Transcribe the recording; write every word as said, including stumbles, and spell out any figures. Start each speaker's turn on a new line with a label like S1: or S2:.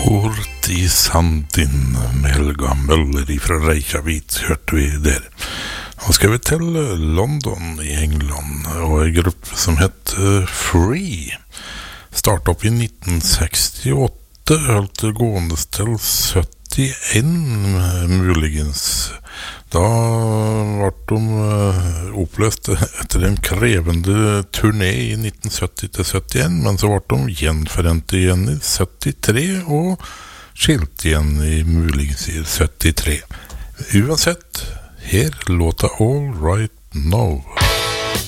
S1: Ort i Sandin med Helga Møller fra Reykjavik hørte vi der. Nå skal vi til London i England og en gruppe som heter Free. Startet opp i nitten sekstiåtte, holdt det gående til syttien muligens. Da ble de oppløst etter en krevende turné i nitten sytti til syttien, men så ble de gjenforent igjen i syttitre og skilt igjen i muligens i syttitre. Uansett, her låta All Right Now.